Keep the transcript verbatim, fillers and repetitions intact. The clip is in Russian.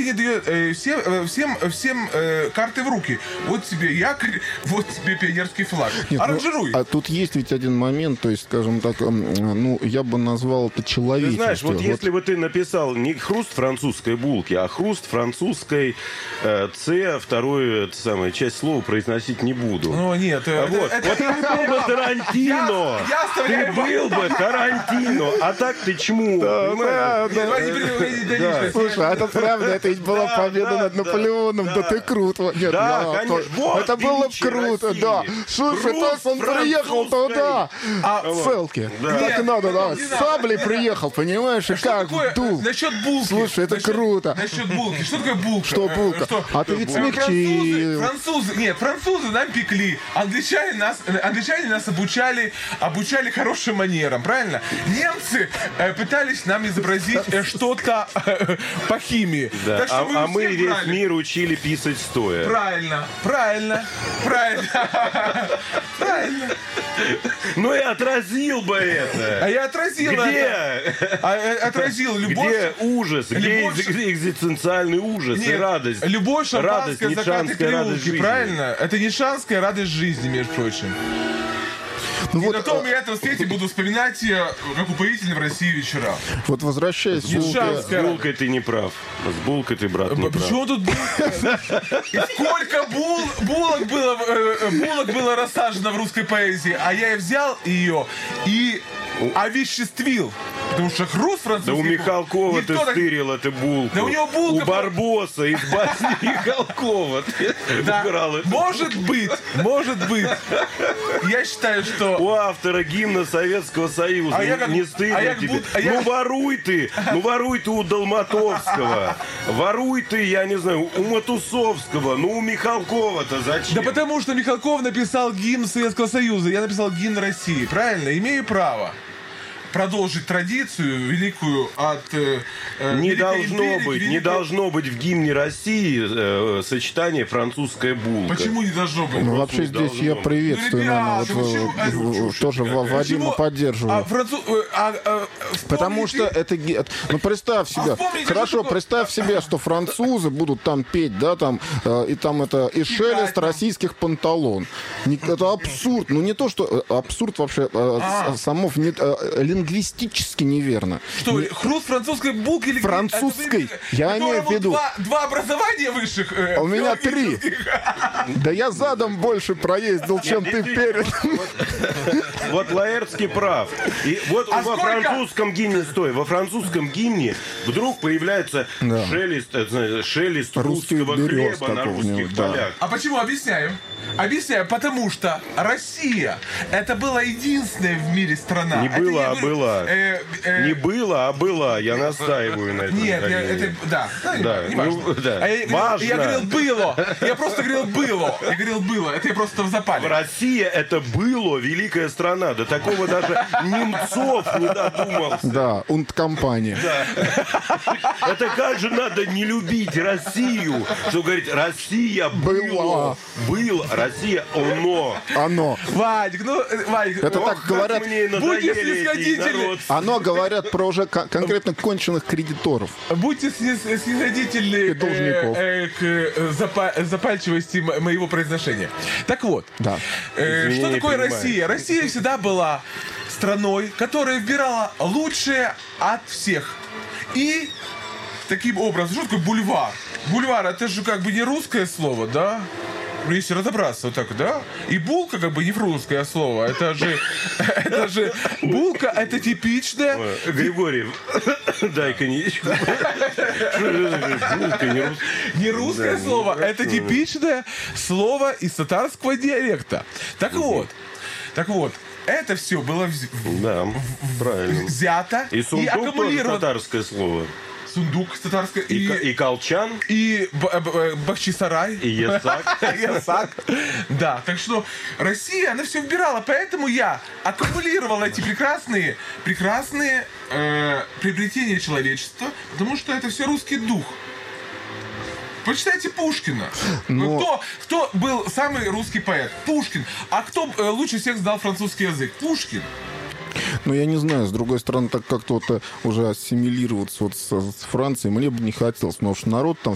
Евгений дает э, всем, э, всем, всем э, карты в руки. Вот тебе якорь, вот тебе пионерский флаг. Нет, Аранжируй. Ну, а тут есть ведь один момент, то есть, скажем так, ну, я бы назвал это человечностью. Ты знаешь, вот, вот если бы ты написал не хруст французской булки, а хруст французской э, С, вторую это самое, часть слова произносить не буду. Ну, нет. А Это, вот, это, вот ты был бы Тарантино. Я- я оставляю Ты был бы Тарантино. А так ты чему? Да, понимаешь? да, да. Не, не, не, не, не, Да. не, Слушай, а это правда, это ведь была Да, победа да, над да, Наполеоном, да, да. ты крут. Нет, Да, я- конечно. Вот, это было величие круто, России. да. Слушай, Хруст так он приехал французской. туда, а Вот. целки. Да. Так и Нет, надо, да. не С надо. саблей приехал, понимаешь, и Что как такое вдул. насчет булки? Слушай, это Насчет- круто. Насчет булки. Что такое булка? Что Э, булка? что? А ты ведь Э, смягчил. Французы, французы, нет, французы нам пекли. Англичане нас, э, англичане нас обучали, обучали хорошим манерам, правильно? Немцы э, пытались нам изобразить э, что-то э, по химии. Да. Так что А, мы а у мы всех весь брали. мир учили писать стоя. Правильно, правильно, правильно, правильно. Ну и отразил бы А это. я отразил это. Где? А, э, отразил любовь. Где ужас? Где Любовь- экз- экзистенциальный ужас и Нет, радость? любовь Радость, шампанское, закаты нитшанская радость переулки, жизни. правильно? Это нитшанская радость жизни, между прочим. Ну И вот, на том и этом свете буду вспоминать, э, как упоительны в России вечера. вот возвращаясь к Нитшанская булке, С булкой ты не прав. С булкой ты, брат, не прав. Почему тут булка? И сколько бул, булок, было, э, булок было рассажено в русской поэзии, а я и взял ее и овеществил. Потому что хруст французский... Да у Михалкова ты никто так- стырил эту булку. Да у него булка У Барбоса из басни Михалкова ты Да, украл эту. может быть, может быть. Я считаю, что... У автора гимна Советского Союза. А не, я как- не стыдно а я как тебе. будто- а я- Ну воруй ты. Ну воруй ты у Долматовского. Воруй ты, я не знаю, у Матусовского. Ну у Михалкова-то зачем? Да потому что Михалков написал гимн Советского Союза, я написал гимн России, правильно? Имею право продолжить традицию великую от э, э, Не Великой должно империи к быть, не великой- должно быть в гимне России э, сочетание французская булка. Почему не должно быть? ну, Просто вообще здесь должно я быть. приветствую, Ну, наверное, ребята, вот, почему? э, А, в- чушь тоже какая. Вадима Почему? поддерживаю. А, француз... э, а, а, Потому что вспомните- это... ге- Ну, представь себе. вспомните, Хорошо, что такое- представь себе, что французы будут там петь, да, там, э, и там это... И шелест там. российских панталон. Не- Это абсурд. Ну, не то, что... э, Абсурд вообще э, А. с- само не- э, лингвистически неверно. Что, хруст французской булки или... Французской. Это вы- Я которому имею в виду- Два, два образования высших. э, А у меня три. филологических. Да я задом больше проездил, чем ты перед. Вот Лаэртский прав. И вот А во сколько? французском гимне, стой, во французском гимне вдруг появляется Да. шелест, э, знаешь, шелест Русских русского берез хлеба на какого-нибудь, русских да. полях. А почему? Объясняю. Объясняю, потому что Россия это была единственная в мире страна. Не Это было, я а говорю, была. э, э, Не было, а была. Я настаиваю на этом. Нет, я, Галине. это, да, да, не- Да, не ну, важно. да. А я, говорил- Важно. я говорил было. Я просто говорил было. Я говорил было. Это я просто в запале. Россия это было великая страна. До такого даже Немцов не додумался. Да, унт-компания. Это как же надо не любить Россию, что говорить Россия было, было, Россия оно. Оно. Вадик, ну, э, Вадик. Это ох, так говорят. Мне Будьте надоели эти снисходительны. народ. Оно говорят про уже кон- конкретно конченых кредиторов. Будьте снис- снисходительны И должников. э, э, к э, запа- запальчивости мо- моего произношения. Так вот, Да. э, Извини, что не такое понимаю. Россия? Россия всегда была страной, которая выбирала лучшее от всех. И таким образом, что такое бульвар? Бульвар, это же как бы не русское слово, да? Если разобраться вот так, да? И булка как бы не русское слово. Это же, это же булка, это типичная. Ой, Григорий, дай коньячку. Булка не рус- Не русское Да, слово, ну, это хорошо. типичное слово из татарского диалекта. Так вот, так вот, это все было вз- Да, правильно. взято И и сундук тоже аккумулировано. татарское слово. Сундук татарское И, и, ка- и колчан, и Б- Б- Бахчисарай. и ясак. Ясак. Да, так что Россия, она все выбирала, поэтому я аккумулировал эти прекрасные, прекрасные э, приобретения человечества, потому что это все русский дух. Почитайте Пушкина. Но- Кто, кто был самый русский поэт? Пушкин. А кто э, лучше всех знал французский язык? Пушкин. Ну, я не знаю, с другой стороны, так как-то вот, э, уже ассимилироваться вот с, с Францией мне бы не хотелось, потому что народ там